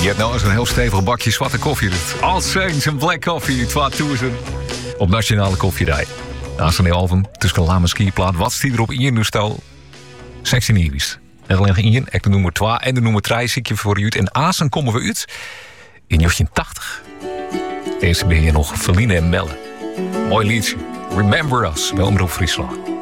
Je hebt nou eens een heel stevig bakje zwarte koffie. All Saints en Black Coffee 2000 op Nationale Koffierij. Naast een heel album tussen een lame skiplaat. Wat stiet er op in nu stel? Sexy Nieuws. En alleen in de nummer 2 en de nummer 3 zie ik je voor u uit. En Azen komen we uit in 1980. Deze ben je nog Feline en Melle. Mooi liedje. Remember Us bij Omroep Friesland.